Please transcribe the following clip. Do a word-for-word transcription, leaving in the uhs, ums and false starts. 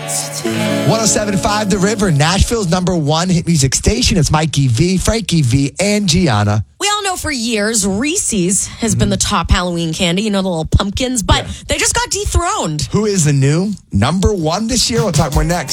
one oh seven point five The River, Nashville's number one hit music station. It's Mikey V, Frankie V, and Gianna. We all know for years Reese's has been the top Halloween candy. You know, the little pumpkins, but Yeah. they just got dethroned. Who is the new number one this year? We'll talk more next.